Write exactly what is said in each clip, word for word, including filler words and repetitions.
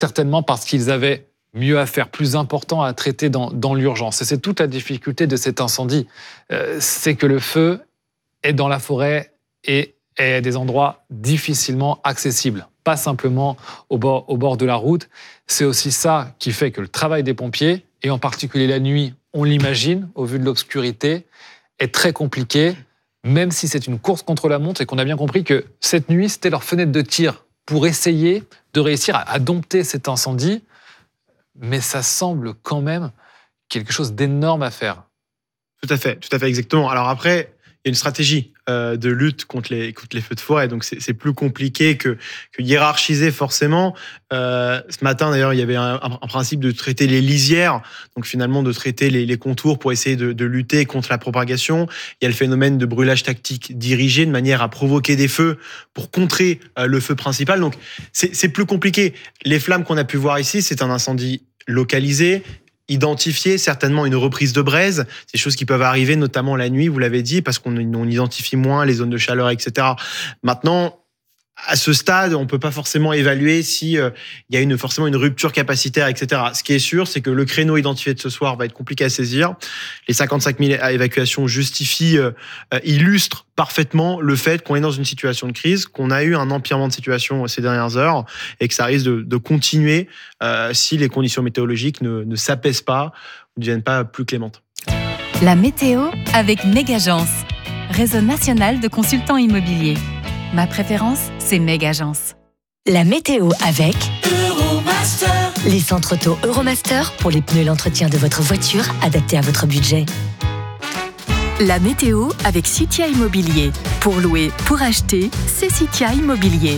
certainement parce qu'ils avaient mieux à faire, plus important à traiter dans, dans l'urgence. Et c'est toute la difficulté de cet incendie. Euh, c'est que le feu est dans la forêt et est à des endroits difficilement accessibles, pas simplement au bord, au bord de la route. C'est aussi ça qui fait que le travail des pompiers, et en particulier la nuit, on l'imagine, au vu de l'obscurité, est très compliqué, même si c'est une course contre la montre et qu'on a bien compris que cette nuit, c'était leur fenêtre de tir pour essayer de réussir à, à dompter cet incendie. Mais ça semble quand même quelque chose d'énorme à faire. Tout à fait, tout à fait, exactement. Alors après, il y a une stratégie euh, de lutte contre les, contre les feux de forêt, donc c'est, c'est plus compliqué que, que hiérarchiser forcément. Euh, ce matin, d'ailleurs, il y avait un, un principe de traiter les lisières, donc finalement de traiter les, les contours pour essayer de, de lutter contre la propagation. Il y a le phénomène de brûlage tactique dirigé, de manière à provoquer des feux pour contrer euh, le feu principal. Donc c'est, c'est plus compliqué. Les flammes qu'on a pu voir ici, c'est un incendie localisé, identifié, certainement une reprise de braise. C'est des choses qui peuvent arriver, notamment la nuit, vous l'avez dit, parce qu'on on identifie moins les zones de chaleur, et cetera. Maintenant, à ce stade, on peut pas forcément évaluer si euh, il y a une, forcément une rupture capacitaire, et cetera. Ce qui est sûr, c'est que le créneau identifié de ce soir va être compliqué à saisir. Les cinquante-cinq mille évacuations justifient, euh, illustrent parfaitement le fait qu'on est dans une situation de crise, qu'on a eu un empirement de situation ces dernières heures et que ça risque de, de continuer euh, si les conditions météorologiques ne, ne s'apaisent pas ou ne deviennent pas plus clémentes. La météo avec Megagence, réseau national de consultants immobiliers. Ma préférence, c'est Megagence. La météo avec Euromaster. Les centres auto Euromaster pour les pneus et l'entretien de votre voiture adaptés à votre budget. La météo avec Citia Immobilier. Pour louer, pour acheter, c'est Citia Immobilier.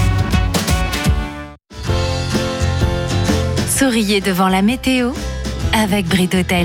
Souriez devant la météo avec Brit Hôtel.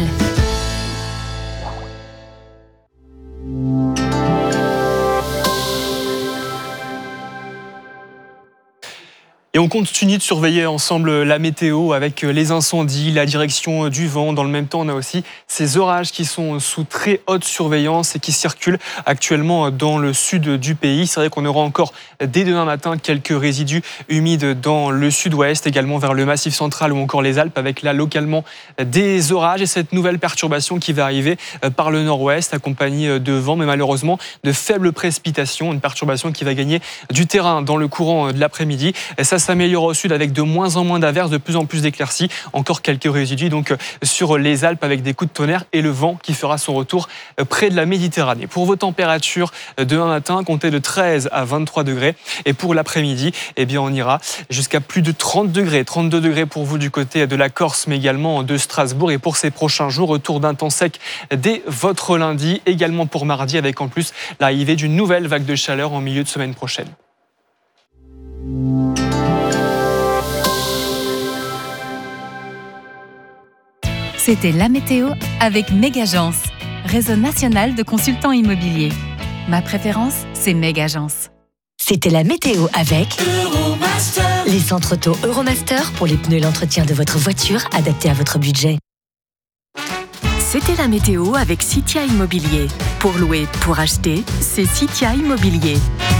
Et on continue de surveiller ensemble la météo avec les incendies, la direction du vent. Dans le même temps, on a aussi ces orages qui sont sous très haute surveillance et qui circulent actuellement dans le sud du pays. C'est vrai qu'on aura encore dès demain matin quelques résidus humides dans le sud-ouest, également vers le Massif central ou encore les Alpes, avec là localement des orages et cette nouvelle perturbation qui va arriver par le nord-ouest, accompagnée de vent, mais malheureusement de faibles précipitations. Une perturbation qui va gagner du terrain dans le courant de l'après-midi. Et ça s'améliore au sud avec de moins en moins d'averses, de plus en plus d'éclaircies. Encore quelques résidus donc sur les Alpes avec des coups de tonnerre et le vent qui fera son retour près de la Méditerranée. Pour vos températures, demain matin, comptez de treize à vingt-trois degrés. Et pour l'après-midi, eh bien, on ira jusqu'à plus de trente degrés. trente-deux degrés pour vous du côté de la Corse, mais également de Strasbourg. Et pour ces prochains jours, retour d'un temps sec dès votre lundi. Également pour mardi, avec en plus l'arrivée d'une nouvelle vague de chaleur en milieu de semaine prochaine. C'était la météo avec Megagence, réseau national de consultants immobiliers. Ma préférence, c'est Megagence. C'était la météo avec Euromaster. Les centres auto Euromaster pour les pneus et l'entretien de votre voiture adaptés à votre budget. C'était la météo avec Citia Immobilier. Pour louer, pour acheter, c'est Citia Immobilier.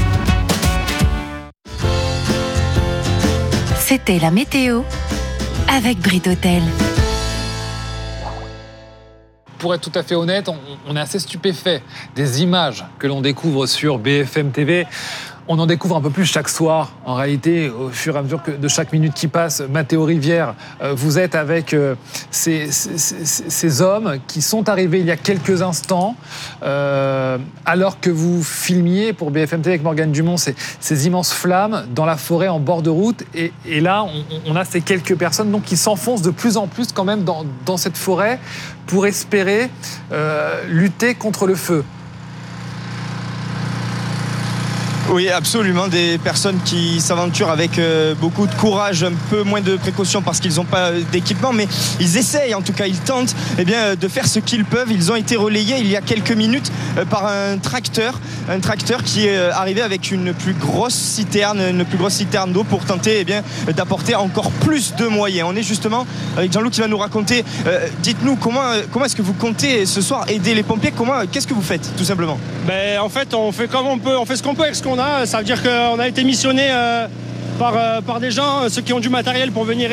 C'était la météo avec Brit Hôtel. Pour être tout à fait honnête, on, on est assez stupéfait des images que l'on découvre sur B F M T V. On en découvre un peu plus chaque soir. En réalité, au fur et à mesure que de chaque minute qui passe, Mathéo Rivière, euh, vous êtes avec euh, ces, ces, ces, ces hommes qui sont arrivés il y a quelques instants, euh, alors que vous filmiez pour B F M T V avec Morgane Dumont ces, ces immenses flammes dans la forêt en bord de route. Et, et là, on, on a ces quelques personnes donc, qui s'enfoncent de plus en plus quand même dans, dans cette forêt pour espérer euh, lutter contre le feu. Oui, absolument. Des personnes qui s'aventurent avec euh, beaucoup de courage, un peu moins de précaution parce qu'ils n'ont pas d'équipement, mais ils essayent, en tout cas, ils tentent eh bien, de faire ce qu'ils peuvent. Ils ont été relayés il y a quelques minutes euh, par un tracteur, un tracteur qui est arrivé avec une plus grosse citerne, une plus grosse citerne d'eau pour tenter eh bien, d'apporter encore plus de moyens. On est justement avec Jean-Loup qui va nous raconter. Euh, dites-nous comment, comment est-ce que vous comptez ce soir aider les pompiers? Comment, qu'est-ce que vous faites, tout simplement? Ben, en fait, on fait comme on peut, on fait ce qu'on peut avec ce qu'on a. Ça veut dire qu'on a été missionné euh, par, euh, par des gens, ceux qui ont du matériel pour venir